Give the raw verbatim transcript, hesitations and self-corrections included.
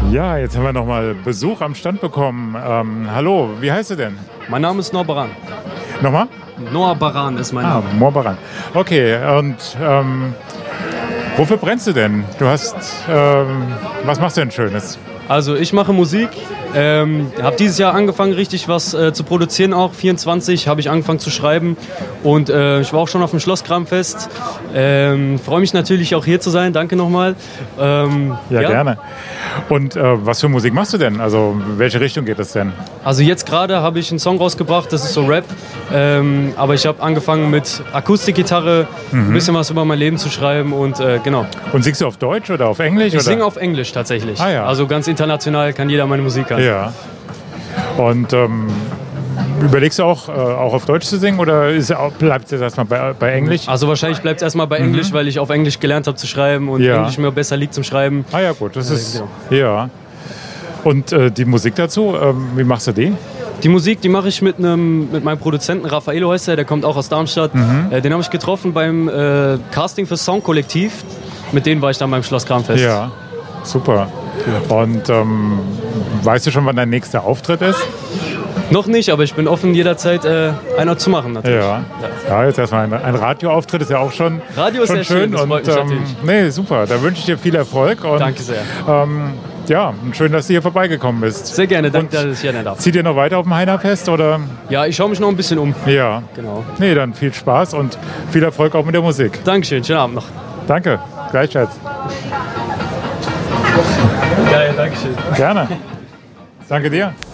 Ja, jetzt haben wir nochmal Besuch am Stand bekommen. Ähm, hallo, wie heißt du denn? Mein Name ist Noah Baran. Nochmal? Noah Baran ist mein Ah, Name. Noah Baran. Okay, und ähm, wofür brennst du denn? Du hast, ähm, was machst du denn Schönes? Also ich mache Musik, ähm, habe dieses Jahr angefangen richtig was äh, zu produzieren auch, vierundzwanzig habe ich angefangen zu schreiben und äh, ich war auch schon auf dem Schlosskramfest, ähm, freue mich natürlich auch hier zu sein, danke nochmal. Ähm, Ja, ja, gerne. Und äh, was für Musik machst du denn? Also welche Richtung geht es denn? Also jetzt gerade habe ich einen Song rausgebracht, das ist so Rap, ähm, aber ich habe angefangen mit Akustikgitarre, mhm. ein bisschen was über mein Leben zu schreiben und äh, genau. Und singst du auf Deutsch oder auf Englisch? Ich oder? singe auf Englisch tatsächlich, ah, ja. Also ganz international kann jeder meine Musik hören. Ja. Und ähm, überlegst du auch, äh, auch auf Deutsch zu singen oder bleibt es jetzt erstmal bei, bei Englisch? Also wahrscheinlich bleibt es erstmal bei Englisch, mhm. weil ich auf Englisch gelernt habe zu schreiben und ja. Englisch mir besser liegt zum Schreiben. Ah ja, gut, das äh, ist, genau. ja. Und äh, die Musik dazu, ähm, wie machst du die? Die Musik, die mache ich mit, einem, mit meinem Produzenten Raffaello heißt er, der kommt auch aus Darmstadt. Mhm. Äh, den habe ich getroffen beim äh, Casting für Songkollektiv. Mit denen war ich dann beim Schlosskramfest. Ja, super. Ja. Und ähm, weißt du schon, wann dein nächster Auftritt ist? Noch nicht, aber ich bin offen, jederzeit äh, einer zu machen natürlich. Ja, ja. ja jetzt erstmal ein, ein Radioauftritt ist ja auch schon, Radio ist schon sehr schön. schön, das und, freut mich ähm, nee, super, da wünsche ich dir viel Erfolg. Und, danke sehr. Ähm, ja, schön, dass du hier vorbeigekommen bist. Sehr gerne, danke, dass ich hier sein darf. Zieht ihr noch weiter auf dem Heinerfest? Oder? Ja, ich schaue mich noch ein bisschen um. Ja. Genau. Nee, dann viel Spaß und viel Erfolg auch mit der Musik. Dankeschön, schönen Abend noch. Danke, gleichfalls. Geil, danke schön. Gerne. Danke dir.